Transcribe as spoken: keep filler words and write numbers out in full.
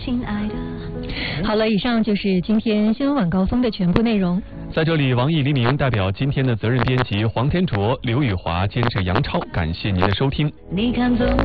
亲爱的。 好了，以上就是今天新闻晚高峰的全部内容。 在这里，王毅、黎明代表今天的责任编辑黄天卓、刘宇华监制杨超，感谢您的收听。 你看走